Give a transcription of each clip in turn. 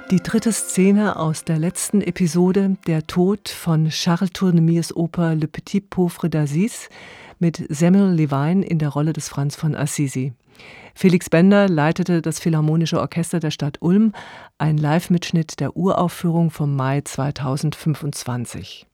Die dritte Szene aus der letzten Episode, der Tod von Charles Tournemirs Oper Le Petit Pauvre d'Aziz mit Samuel Levine in der Rolle des Franz von Assisi. Felix Bender leitete das Philharmonische Orchester der Stadt Ulm, ein Live-Mitschnitt der Uraufführung vom Mai 2025.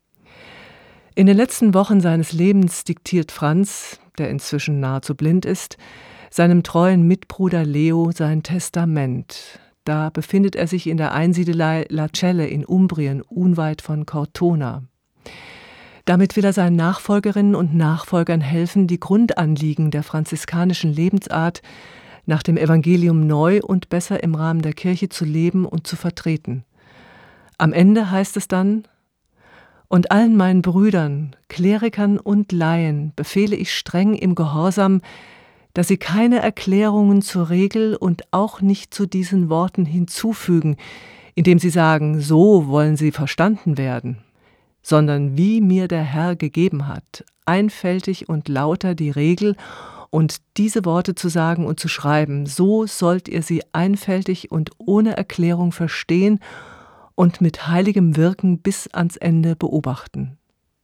In den letzten Wochen seines Lebens diktiert Franz, der inzwischen nahezu blind ist, seinem treuen Mitbruder Leo sein Testament. Da befindet er sich in der Einsiedelei La Celle in Umbrien, unweit von Cortona. Damit will er seinen Nachfolgerinnen und Nachfolgern helfen, die Grundanliegen der franziskanischen Lebensart nach dem Evangelium neu und besser im Rahmen der Kirche zu leben und zu vertreten. Am Ende heißt es dann: Und allen meinen Brüdern, Klerikern und Laien befehle ich streng im Gehorsam, dass sie keine Erklärungen zur Regel und auch nicht zu diesen Worten hinzufügen, indem sie sagen, so wollen sie verstanden werden, sondern wie mir der Herr gegeben hat, einfältig und lauter die Regel und diese Worte zu sagen und zu schreiben, so sollt ihr sie einfältig und ohne Erklärung verstehen und mit heiligem Wirken bis ans Ende beobachten.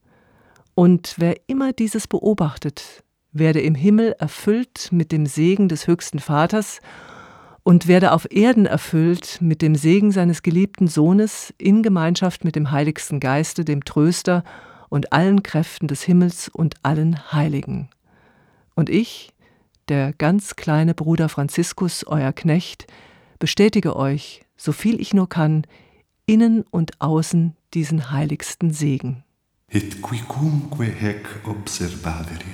Und wer immer dieses beobachtet, werde im Himmel erfüllt mit dem Segen des höchsten Vaters und werde auf Erden erfüllt mit dem Segen seines geliebten Sohnes in Gemeinschaft mit dem Heiligsten Geiste, dem Tröster und allen Kräften des Himmels und allen Heiligen. Und ich, der ganz kleine Bruder Franziskus, euer Knecht, bestätige euch, so viel ich nur kann, innen und außen diesen heiligsten Segen. Et quicumque hec observaverit,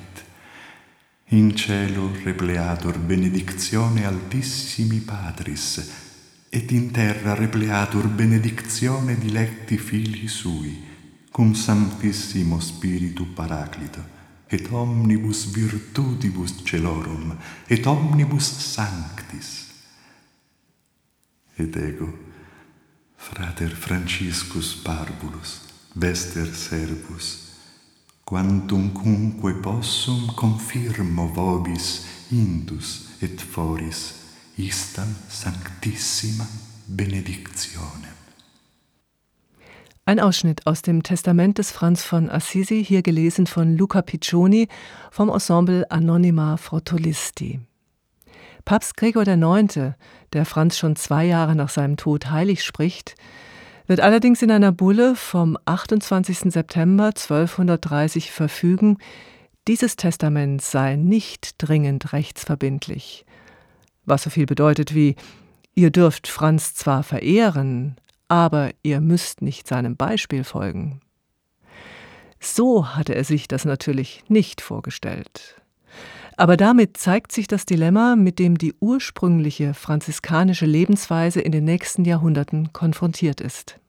in cielo repleatur benedictione altissimi Patris, et in terra repleatur benedictione dilecti filii sui, cum sanctissimo Spiritu Paraclito, et omnibus virtutibus celorum, et omnibus sanctis. Et ego, frater Franciscus Parvulus, vester servus, quantumcunque possum confirmo vobis indus et foris istam sanctissima benedictionem. Ein Ausschnitt aus dem Testament des Franz von Assisi, hier gelesen von Luca Piccioni vom Ensemble Anonyma Frottolisti. Papst Gregor IX., der Franz schon 2 Jahre nach seinem Tod heilig spricht, wird allerdings in einer Bulle vom 28. September 1230 verfügen, dieses Testament sei nicht dringend rechtsverbindlich. Was so viel bedeutet wie: Ihr dürft Franz zwar verehren, aber ihr müsst nicht seinem Beispiel folgen. So hatte er sich das natürlich nicht vorgestellt. Aber damit zeigt sich das Dilemma, mit dem die ursprüngliche franziskanische Lebensweise in den nächsten Jahrhunderten konfrontiert ist.